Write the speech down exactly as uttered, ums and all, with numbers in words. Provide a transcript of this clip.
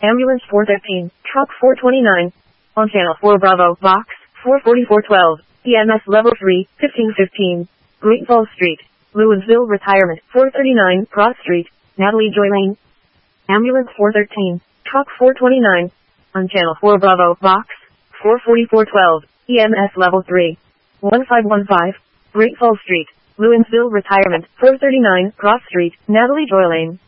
Ambulance four thirteen, Truck four twenty-nine. On Channel four Bravo, Box four forty-four twelve, E M S Level three, fifteen fifteen. Great Falls Street, Lewisville Retirement, four thirty-nine, Cross Street, Natalie Joy Lane. Ambulance four thirteen, Truck four twenty-nine. On Channel four Bravo, Box four forty-four twelve, E M S Level three, one five one five. Great Falls Street, Lewisville Retirement, four thirty-nine, Cross Street, Natalie Joy Lane.